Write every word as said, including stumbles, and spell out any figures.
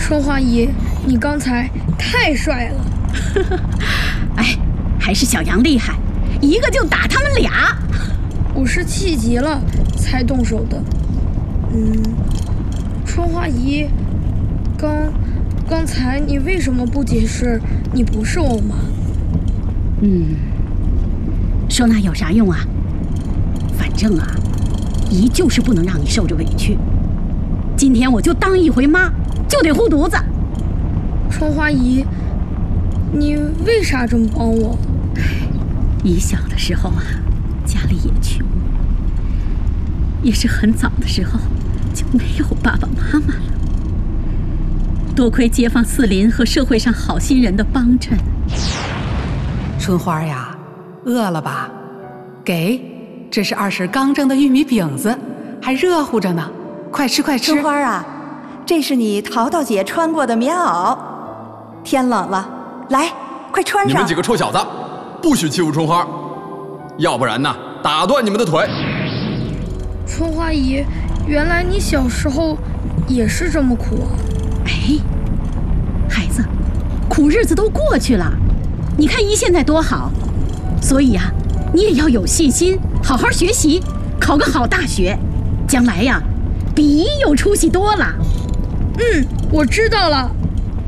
春花姨，你刚才太帅了。 哎，还是小杨厉害，一个就打他们俩。 我是气急了才动手的。嗯，春花姨，刚刚才你为什么不解释你不是我妈？ 嗯，说那有啥用啊？反正啊，姨就是不能让你受着委屈。今天我就当一回妈，就得护犊子。 春花姨，你为啥这么帮我？ 姨小的时候啊，家里也穷，也是很早的时候就没有爸爸妈妈了。多亏街坊四邻和社会上好心人的帮衬。 春花呀，饿了吧？给，这是二婶刚蒸的玉米饼子，还热乎着呢，快吃快吃。 春花啊，这是你淘淘姐穿过的棉袄，天冷了，来，快穿上。 你们几个臭小子，不许欺负春花，要不然呢，打断你们的腿。 春花姨，原来你小时候也是这么苦啊！ 哎，孩子，苦日子都过去了，你看姨现在多好，所以啊，你也要有信心，好好学习，考个好大学，将来呀，比姨有出息多了。 嗯，我知道了。